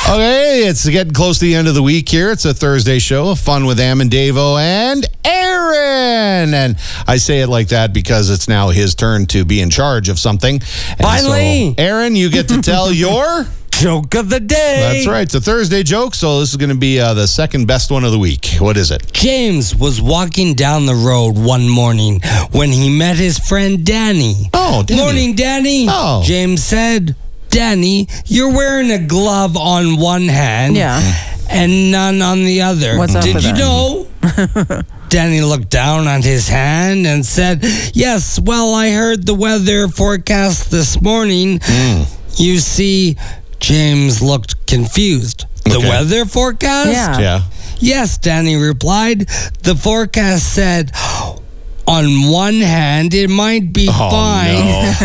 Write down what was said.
Okay, it's getting close to the end of the week here. It's a Thursday show of Fun with Am and Davo and Aaron. And I say it like that because it's now his turn to be in charge of something. And Finally! So, Aaron, you get to tell your... Joke of the day. That's right. It's a Thursday joke, so this is going to be the second best one of the week. What is it? James was walking down the road one morning when he met his friend Danny. Oh, Danny. Morning, Danny. Oh. James said, Danny, you're wearing a glove on one hand and none on the other. What's up Did with you that? know? Danny looked down on his hand and said, yes, well, I heard the weather forecast this morning. You see, James looked confused. The Okay. weather forecast? Yeah. Yes, Danny replied. The forecast said, on one hand, it might be fine. No.